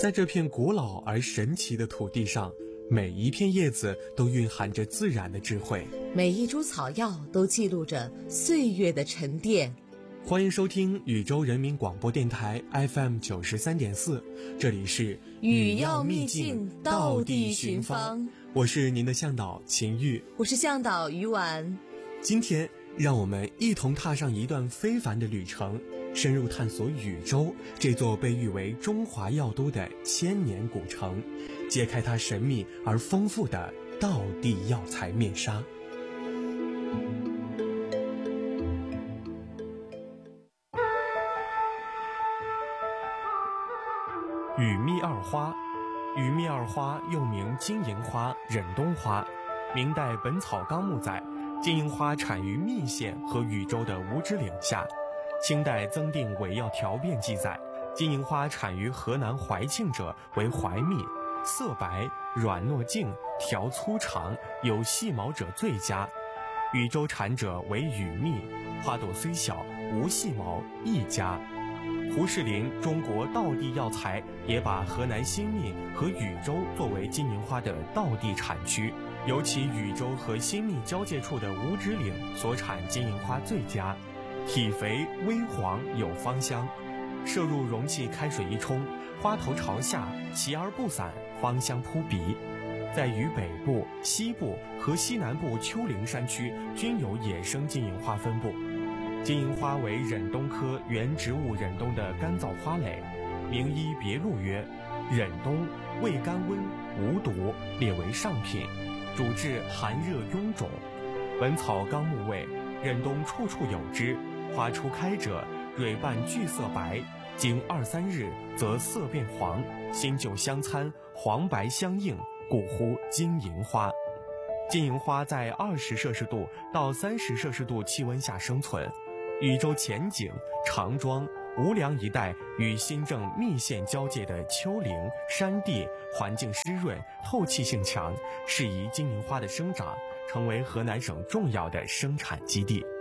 在这片古老而神奇的土地上，每一片叶子都蕴含着自然的智慧， 每一株草药都记录着岁月的沉淀。 欢迎收听宇宙人民广播电台 FM 93.4，这里是语要秘境，道地寻芳。 我是您的向导秦玉， 我是向导于婉。 今天让我们一同踏上一段非凡的旅程，深入探索禹州这座被誉为中华药都的千年古城，揭开它神秘而丰富的道地药材面纱。羽蜜二花，羽蜜二花又名金银花、忍冬花。明代《本草纲目》载，金银花产于密县和禹州的五指岭下。清代增订伪药条变记载，金银花产于河南怀庆者为怀蜜，色白，软糯净，条粗长，有细毛者最佳。禹州产者为羽蜜，花朵虽小，无细毛，亦佳。胡适林《中国道地药材》也把河南新密和禹州作为金银花的道地产区，尤其禹州和新密交界处的五指岭所产金银花最佳，体肥微黄，有芳香。摄入容器开水一冲，花头朝下，齐而不散，芳香扑鼻。在渝北部、西部和西南部丘陵山区均有野生金银花分布。金银花为忍冬科原植物忍冬的干燥花蕾，名医别录曰：忍冬味甘温，无毒，列为上品，主治寒热臃肿。本草纲目谓，忍冬处处有之，花初开者蕊瓣具色白，经2-3日则色变黄，新旧相参，黄白相映，故呼金银花。金银花在20摄氏度到30摄氏度气温下生存。禹州前景、长庄、无梁一带与新郑密县交界的丘陵山地环境湿润，透气性强，适宜金银花的生长，成为河南省重要的生产基地。